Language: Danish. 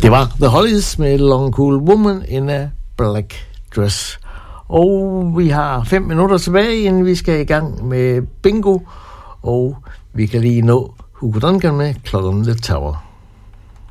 Det var The Hollies med Long Cool Woman in a Black Dress. Og vi har 5 minutter tilbage, inden vi skal i gang med bingo. Og vi kan lige nå Hugo Duncan med Clock on the Tower.